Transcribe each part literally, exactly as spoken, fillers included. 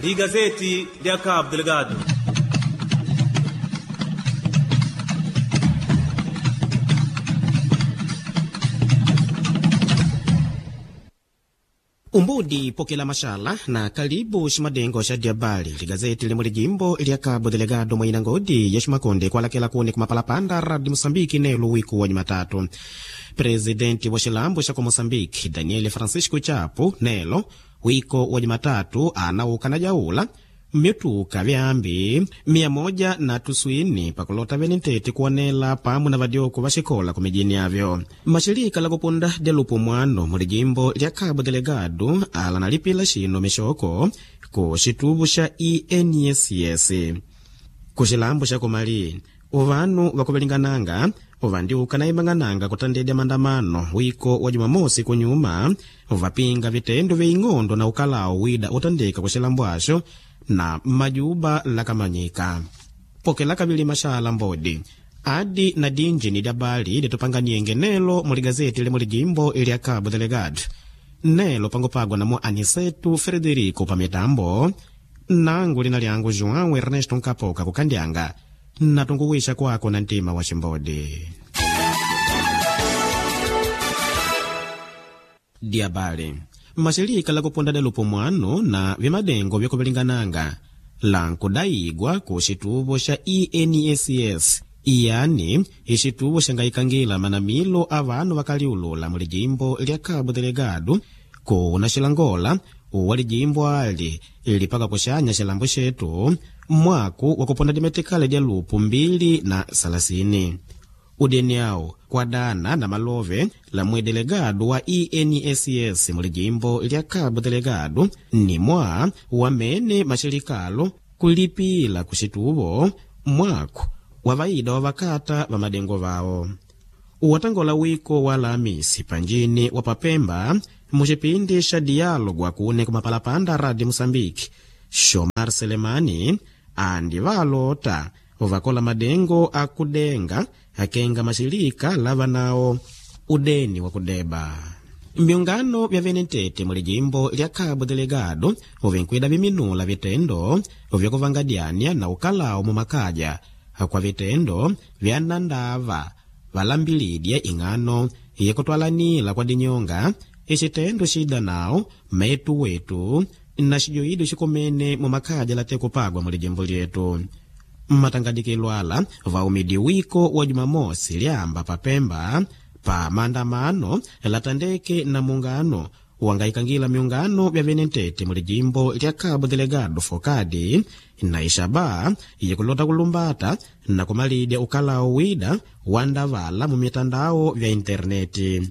Ligazeti ya Cabo Delgado. Umbudi pokela mashala na karibu shimadengo sha diabali ligazeti limuli jimbo lya Cabo Delgado mwaina ngodi ya shimakonde kwa lakela kune kumapalapanda radi Mosambiki nelo wiku wa Jumatatu. Presidenti wa shilambo sha kwa Mosambiki Daniel Francisco Chapo nelo wiko wa Jumatatu anauka na jaula mituka vyambi mia moja na tuswini pakulota veniteti kuonela pamu na vadioko vashikola kumijini yavyo. Mashirika la kupunda delupu mwano muli jimbo lya Cabo Delgado ala nalipila shino mishoko kushitubu sha E N S S. Kushilambo sha kumali uvanu wakubelingananga uvandiuka na imangananga kutandede mandamano wiko wa Jumamosi kunyuma uvapinga vitendo vya ing'ondo na ukalao wida utandika kushilambo asho na majuba lakamanyika. Pokela kabili mashala mbodi adi na dinji ni dabali litupanganyenge nelo muli gazeti li muli jimbo ili ya Cabo Delgado nelo pangopagwa na mo Anisetu Frederico Pametambo nangu lina liangu João Ernesto Nkapoka kukandianga na tunguwisha kwako na ntima wa shimbodi. Diabali mashirika la kuponda delupo mwano na vimadengo vya kubilingananga lankudaigwa kushitubo sha E N S S, yani ishitubo shangaikangila manamilo avanu wakaliulula muli jimbo lya Cabo Delgado kuna shilangola uwali jimbo ali ilipaka kushanya shilambo shetu mwaku wakuponda dimetikale dia lupu mbili na salasini. Udeni ao kwa dana na malove la mwe delegado wa E N S S muli jimbo lya Cabo Delgado ni mwa wamene mashirikalo kulipila kushitubo mwaku wavaida wavakata wa madengo vao. Uwatangola wiko wala amisi panjini wapapemba mujipindi sha dialogu wakune kumapalapanda radi Mosambiki Shomar Selemani andi valota uvakola madengo akudenga akenga mashirika lava nao udeni wa kudeba. Mbiungano vya venentete muli jimbo lya Cabo Delgado uvinkwida viminula vitendo vya kuvangadiania na ukalao mumakaja kwa vitendo vya nandava valambilidia ingano yekutwalanila kwa dinyonga ishitendo shida nao metu wetu na shijoidu shikomene mumakaja late kupagwa muli jimbo lyetu. Matangadikilo ala vaumidi wiko wa Jumamosi liamba papemba pa maandamano latandeke na muungano wangaikangila miungano vya venentete muli jimbo lya Cabo Delgado fokadi na ishaba yekulota kulumbata na kumalidia ukalao wida wandavala mu mitandao vya interneti.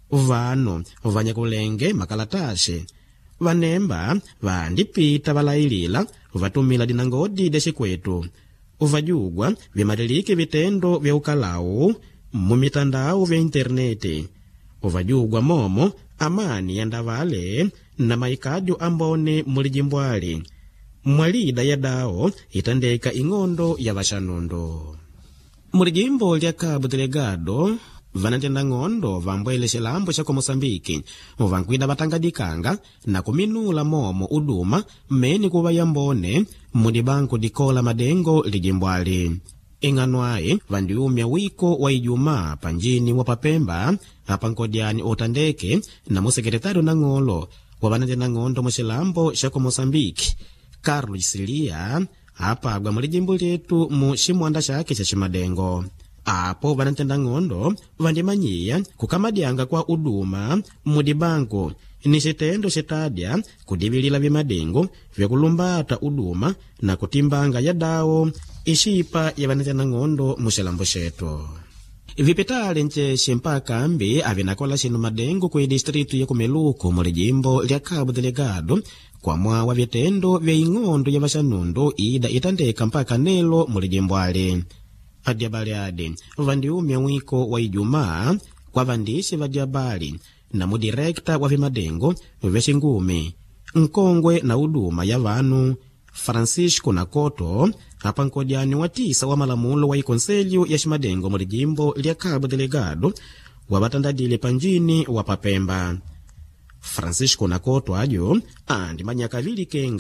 Vano vanya kulenge makalatashe vanemba vandipita valailila vatumila dinangodi deshikwetu uvajugwa vimadilike vitendo vya ukalao mu mitandao vya interneti. Uvajugwa momo amani yandavale na maikadyo ambone muli jimbwali mwalida ya dao itandeka ing'ondo ya vashanundo. Muli jimbo lya Cabo Delgado vanatenda ng'ondo vambwele shilambo sha kwa Mosambiki vankwida vatangadikanga na kuminula momo uduma meni kuva yambone mudi banku dikola madengo lijimbwali. Ing'anwae vandiumya wiko wa Ijumaa panjini wa papemba apankodiani otandeke na musekretari na ng'olo wa vanatenda ng'ondo mushilambo sha kwa Mosambiki Carlos Silia apagwa muli jimbo lyetu mu shimwanda shake sha shimadengo. Apo vanatenda ng'ondo vandimanyiya kukamadianga kwa uduma mudi banku ni shitendo shitadya kudivilila vimadengo vya kulumbata uduma na kutimbanga ya dao ishipa ya vanatenda ng'ondo mushilambo shetu. Vipitale ncheshi mpaka ambi avinakola shinu madengo kwe distritu ya Kumeluku muli jimbo lya Cabo Delgado kwa mwa wa vitendo vya ing'ondo ya vashanundo ida itandeka mpaka nelo muli jimbwali. Adiabali adi vandiumya wiko wa Ijumaa kwa vandishi va diabali na mudirekta wa vimadengo vya shingumi nkongwe na uduma ya vanu Francisco Nakoto apankodiani wa tisa wa malamulo wa ikonselio ya shimadengo muli jimbo lya Cabo Delgado wabatandadile panjini wa papemba. Francisco Nakoto ajo andi manyaka vili kenga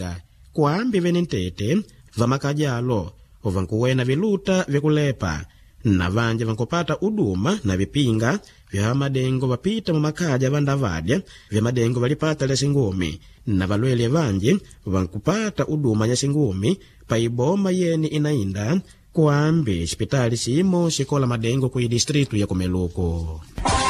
kwambi venentete vamakajalo vankuwena viluta vyakulepa na vanje vankupata uduma na vipinga vya madengo vapita mumakaja vandavadya vya madengo valipata lya singumi na valwele vanje vankupata uduma ya singumi pa iboma yeni inainda kwambi hospitali simo shikola madengo kui distritu ya Kumeluku.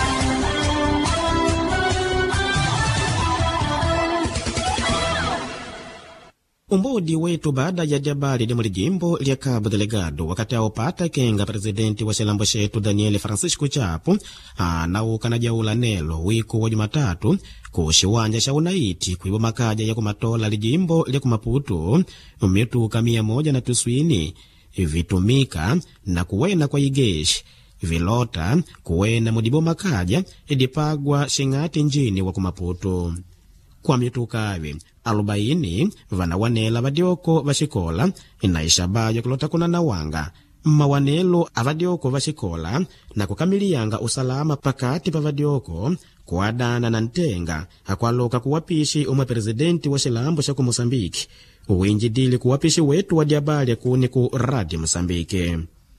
Umbudi wetu baada ya jabali li mulijimbo lya Cabo Delgado wakati aopata kenga presidenti wa shilambo shetu Daniel Francisco Chapo anauka na jaula nelo wiku wa Jumatatu kushiwanja sha unaiti kuibo makaja ya kumatola lijimbo lya Kumaputu mituka mia moja na tuswini vitumika na kuwena kwa igeshi vilota kuwena mudibo makaja idipagwa shingati njini wa Kumaputu. Kwa mitukavi arobaini vanawanela vadioko vashikola inaishabayo kulota kuna nawanga mawanelo avadioko vashikola na kukamiliyanga usalama pakati pa vadioko kuadana na ntenga akwaloka kuwapishi umwe presidenti wa shilambo sha Mosambiki uwinjidili kuwapishi wetu wa diabali kuni ku Radio Mosambiki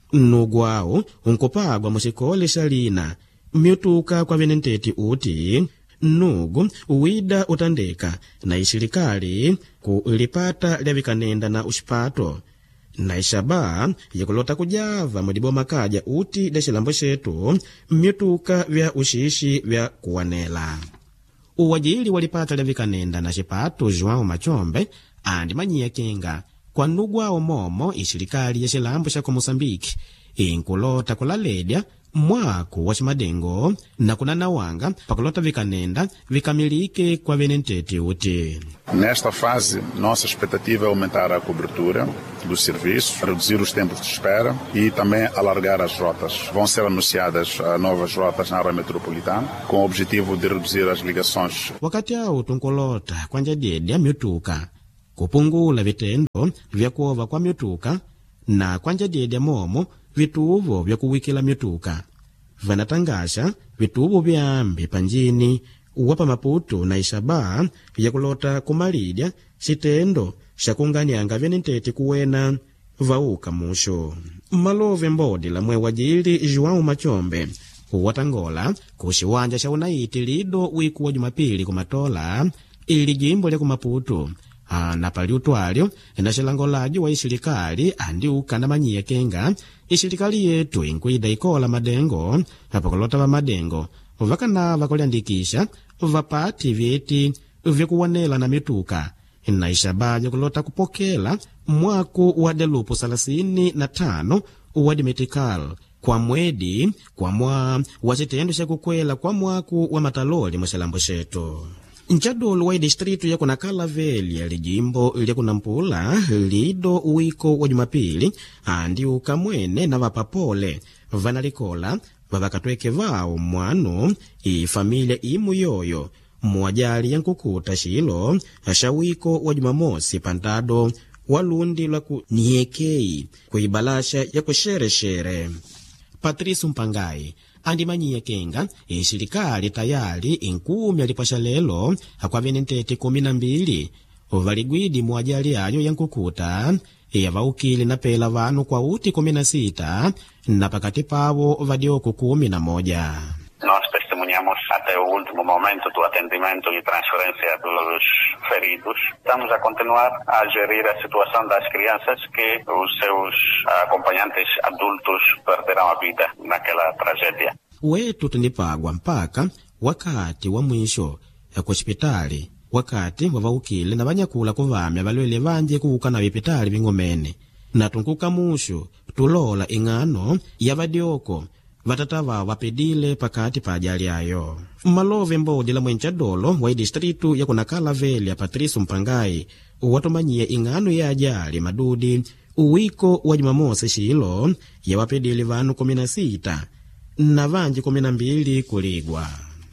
nugwao unkopagwa mushikole shalina mituka kwa venenteti uti nugu uwida utandeka na ishirikali kulipata lya vikanenda na ushipato na ishaba yakulota kujava mudibo makaja uti de shilambo shetu mituka vya ushishi vya kuwanela. Uwajili walipata lya vikanenda na shipato João Machombe andi manyiya kenga kwa nugwao momo ishirikali ya shilambo sha Mosambiki inkulota kulaledya mwaku wa shimadengo na kuna nawanga pakulota vikanenda vikamilike kwa venentete uti. Nesta fase, nossa expectativa é aumentar a cobertura do serviço, reduzir os tempos de espera e também alargar as rotas. Vão ser anunciadas novas rotas na área metropolitana com o objetivo de reduzir as ligações. Wakati au tunkolota kwanja dedya mituka kupungula vitendo vya kuova kwa mituka na kwanja dedya momo vituvo vya kuwikila mituka vanatangasha vituvo vyambi panjini uwapa Maputu na ishaba vya kulota kumalidya sitendo shakunganyanga venentete kuwena vauka musho. Malove mbodi la mwe wajili João Machombe uwatangola kushiwanja sha unaiti lido wiku wa Jumapili kumatola ili jimbo lya Kumaputu na pali utwalyo na shilangolaji wa ishirikali andi ukana manyiya kenga ishirikali yetu inkuida ikola madengo apakulota va madengo vakana vakuliandikisha vapati vyeti vyekuwanela na mituka na ishabaja kulota kupokela mwaku wa delupu salasini na tano wa dimetikal kwa mwedi kwa mwa wa chitendo cha kukwela kwa mwaku wa mataloli mwishalambo shetu. Nchadolo wa distritu ya kuna Kalaveli ya lijimbo ya kuna Mpula lido uwiko wa Jumapili andi ukamwene na vapapole vanalikola vavakatweke vao mwano i familia imu yoyo mwajali ya nkukuta shilo ashawiko wa Jumamosi pantado walundi la kuniekei kuibalasha ya kushere-shere. Patrice Mpangai andi manyiya kenga ishirikali tayari inkumi alipasha lelo akwa venentete kumi na mbili valigwidi mwajali ayo ya nkukuta ya vaukili na pela vanu kwa uti kumi na sita na pakati pavo vadioku kumi na moja. Nós testemunhamos até o último momento do atendimento e transferência dos feridos. Estamos a continuar a gerir a situação das crianças que os seus acompanhantes adultos perderam a vida naquela tragédia. Wetu tunipagwa mpaka wakati wa mwisho ya hospitali wakati wa vaukile na vanyakula kuvamya valwele vanje kuuka na vipitali vingomene na tunkuka mushu tulola ingano ya vadioko vatatava vapedile pakati pa ajali ayo. Malove mbodi la mwenchadolo wa distritu ya kuna Kalaveli ya Patrice Mpangai watomanyie ingano ya ajali madudi uwiko wa Jumamosi shilo ya vapedile vanu kumi na sita na vanji kumi na mbili kuligwa.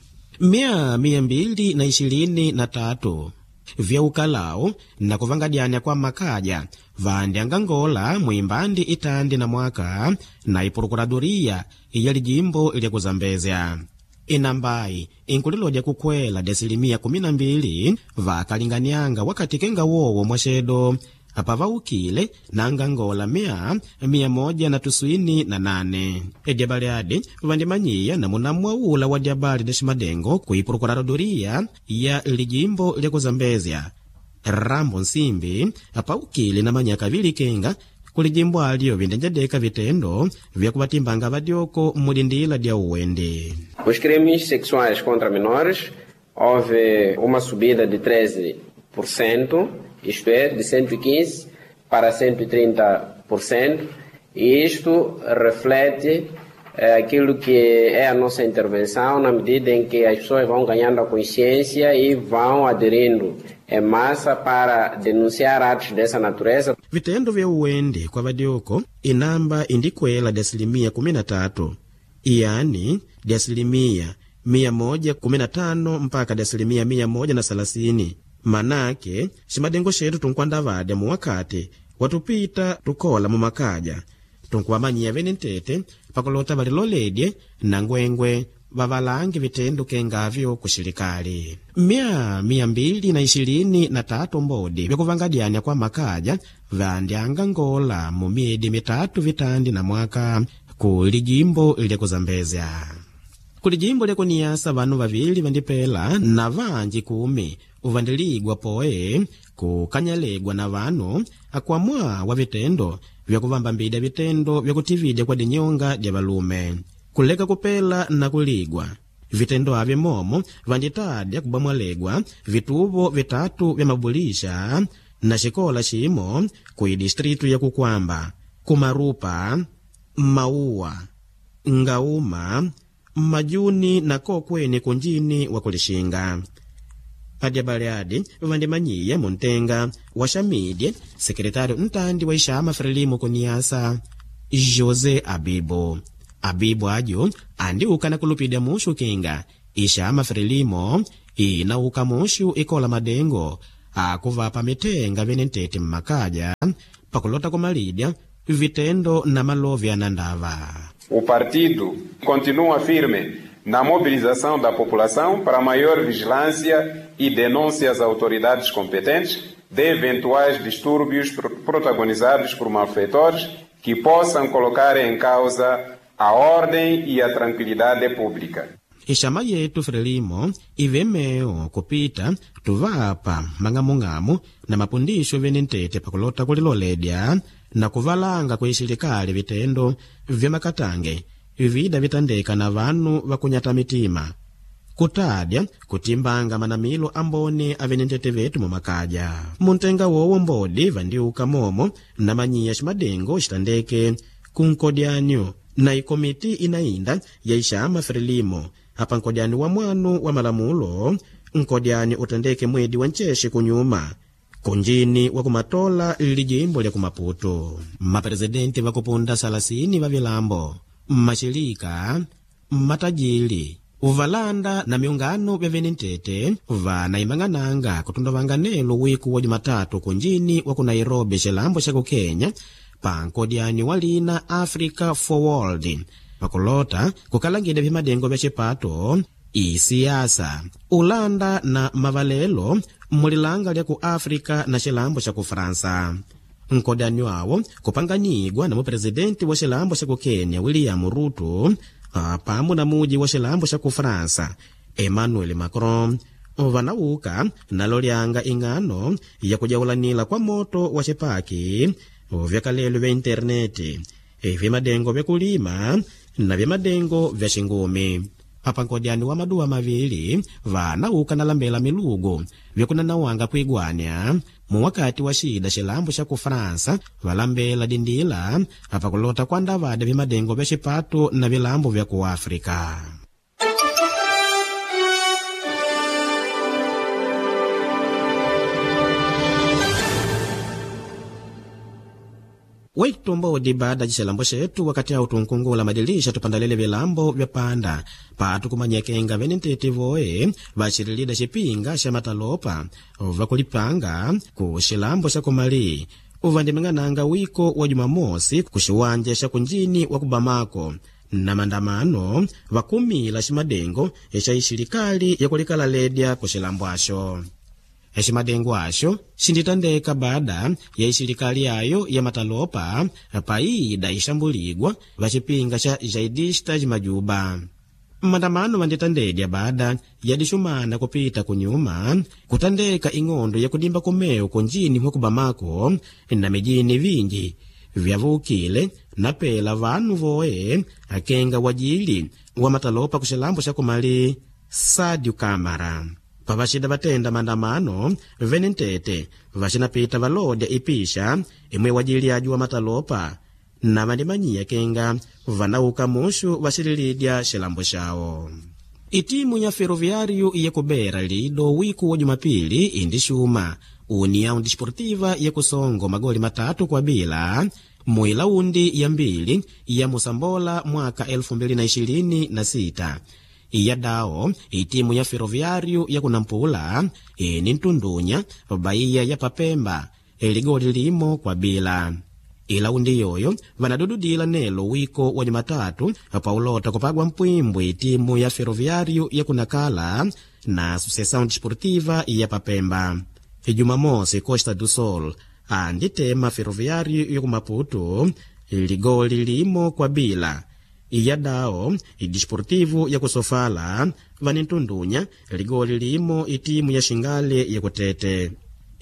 Mia mia mbili na ishirini na tatu vya ukalao na kuvangadianya kwa makaja vandianga ngola mwimbandi itandi na mwaka na ipurukuraduria ya lijimbo ilya kuzambezya. inambayi inkulilodya kukwela desilimia kumi na mbili vakalinganianga wakati kenga wowo mwashedo apa vaukile nanga ngola mia mia moja na tuswini na nane edyabaliadi vandimanyiya namuna mwaula wa dyabali deshimadengo kui procuradoria ya lijimbo lya kuzambezya Rambo Nsimbi apa ukile na manyaka vili kenga kulijimbo alio vindenjadeka vitendo vya kuvatimbanga vadyoko mulindila dya uwende. Os crimes sexuais contra menores houve uma subida de treze por cento, isto é, de cento e quinze para cento e trinta por cento, e isto reflete eh, aquilo que é a nossa intervenção na medida em que as pessoas vão ganhando a consciência e vão aderindo em massa para denunciar atos dessa natureza. Vitendo vya uwende kwa vadyoko inamba indikwela desilimia kumi na tatu, yani desilimia mia moja kumi na tano mpaka desilimia mia moja na salasini. Manake shimadengo shetu tunkwanda vade mu wakati watupita tukola mu makaja tunkuwamanyiya venentete pakulota valiloledye na ngwengwe vavalangi vitendo kengavyo kushirikali. Mia mia mbili na ishirini na tatu mbodi vyakuvangadianya kwa makaja vandyanga ngola mu miedi mitatu vitandi na mwaka ku lijimbo lya kuzambezya. Ku lijimbo lya kuniyasa vanu vavili vandipela na vanji kumi uvandiligwa poe kukanyalegwa na vanu akwamwa wa vitendo vyakuvamba mbida vitendo vyakutividya kwa dinyonga dya valume kuleka kupela na kuligwa. Vitendo avyo momo vanditadya kubamwalegwa vituvo vitatu vya mabulisha na shikola shimo kui distritu ya Kukwamba, Kumarupa, Mauwa, Ngauma, Majuni na Kokweni kunjini wa kulishinga. Adyabaliadi vandimanyiya Muntenga wa Shamidye sekretari ntandi wa Ishama Frelimo kuniyasa Jose Abibo. Abibo ajo andiuka na kulupidya mushu kinga Ishama Frelimo inauka mushu ikola madengo akuvapa mitenga venentete mmakaja pakulota kumalidya vitendo na malovya na ndava. O partido continua firme na mobilização da população para maior vigilância e denúncia às autoridades competentes de eventuais distúrbios protagonizados por malfeitores que possam colocar em causa a ordem e a tranquilidade pública. Ishama yetu Frelimo ivemeo kupita tuvapa mang'amung'amu na mapundisho venentete pakulota kuliloledya na kuvalanga kuishirikali vitendo vya makatange vida vitandeka na vanu vakunyata mitima kutadya kutimbanga manamilo ambone avenentete vetu mu makaja. Muntenga wowo mbodi vandiuka momo na manyiya shimadengo shitandeke kunkodyanyo na ikomiti inainda ya Ishama Frelimo apa nkodyani wa mwanu wa malamulo nkodyani utendeke mwedi wa ncheshi kunyuma kunjini wa kumatola lijimbo lya Kumaputo. Maprezidenti vakupunda salasini va vilambo, mashirika, matajiri, uvalanda na miungano vya venentete vanaimang'ananga kutundovanganelo wiku wa Jumatatu kunjini wa ku Nairobi shilambo sha ku Kenya pa nkodyani walina Africa Forward pakulota kukalangida vimadengo vya chipato isiasa ulanda na mavalelo mulilanga lya ku Afrika na shilambo sha ku Fransa. Nkodyani wawo kupanganyigwa na muprezidenti wa shilambo sha ku Kenya William Ruto pamu na muji wa shilambo sha ku Fransa Emmanuel Macron vanauka nalolyanga ing'ano ya kujaulanila kwa moto wa shipaki vyakalelo vya interneti vimadengo vya kulima na vimadengo vya shingumi. Apa nkodyani wa maduwa mavili vanauka nalambela milugo vyakunanawanga kuigwanya mu wakati wa shida shilambo sha ku Fransa valambela dindila apa kulota kwanda vada vimadengo vya shipato na vilambo vya ku Afrika. Waitumbodi baada jishalambo shetu wakati au tunkungula madilisha tupandalele vilambo vya panda patu kumanyekenga venentete voe vachirilida shipinga sha matalopa vakulipanga ku shilambo sha kumali uvandiming'ananga wiko wa Jumamosi kushiwanja sha kunjini wa Kubamako na mandamano vakumila ximadengo exa ixilekali yakulikala ledya kuxilambo axo. Eximadengo axo xinditandeka bada ya ixilekali yayo ya matalopa paida ixambuligwa vaxipinga xa jaidista ximajuba. Mandamano vanditandedya bada yadixumana kupita kunyuma kutandeka ing'ondo ya kudimba kumeu kunjini mwa Bamako na mijini vinji vyavukile na pela vanu voe akenga wajili wa matalopa kuxilambo xa kumali Sadio Kamara. Pavaxida vatenda mandamano venentete vaxinapita valodya ipisha imwe wajili aju wa matalopa na vandimanyiya kenga vanauka muxu vaxililidya xilambo xawo. Itimu ya Ferroviário ya kubera lido wiku wa Jumapili indixuma União Desportiva ya kusongo magoli matatu kwa bila muilaundi ya mbili ya Musambola mwaka elfu mbili na ishirini na sita. Iya dao itimu ya Ferroviário ya kunampula ini ntundunya Bahia ya Papemba eligoli limo kwa bila. Ilaundi yoyo vanadududila nelo wiko wa Jumatatu paulota kupagwa mpwimbwe itimu ya Ferroviário ya kunakala na Associação Desportiva ya Papemba. Jumamosi Costa do Sol anditema Ferroviário ya Maputo ligoli limo kwa bila. Iya dao Desportivo ya kusofala vanintundunya ligoli limo itimu ya Xingale ya kutete.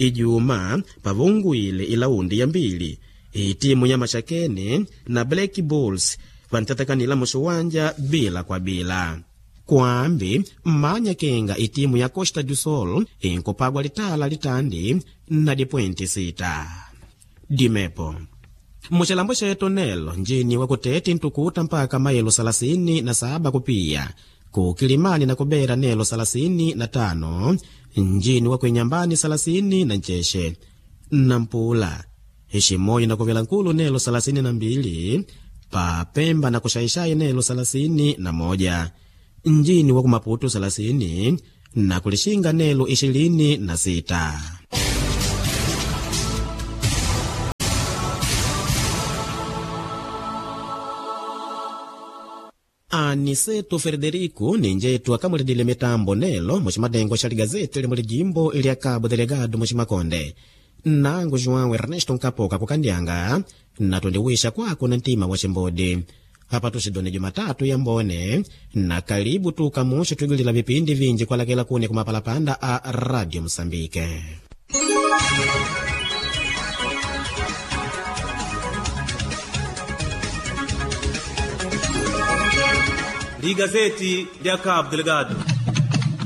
Ijuma pavunguile ilaundi ya mbili itimu ya Mashakene na Black Bulls vantatakanila muxiwanja bila kwa bila. Kwambi mmanya kenga itimu ya Costa do Sol inkupagwa litala litandi na dipointi sita. Dimepo muxilambo xeto nelo njini wa kutete ntukuta mpaka mailo salasini na saba kupia ku Kilimani na kubera nelo salasini na tano njini wa kwenyambani salasini na ncheshe Nampula Heshimoyi na kuvela nkulu nelo salasini na mbili pa Pemba na kushaishai nelo salasini na moja njini wa Kumaputu salasini na kulishinga nelo ishilini na sita. Aniseto Frederico ninjetu akamulidile mitambo nelo muximadengo xa ligazete limuli jimbo ili Cabo Delegado muximakonde. Nangu João Ernesto Nkapoka kukandianga na tundiwisha kwako na ntima wa Ximbodi. Hapa tusidone Jumatatu ya mbone na karibu tukamushe twigulila vipindi vinji kwa lakela kune kumapalapanda a Radio Msambike. Ligazeti ya Cabo Delgado.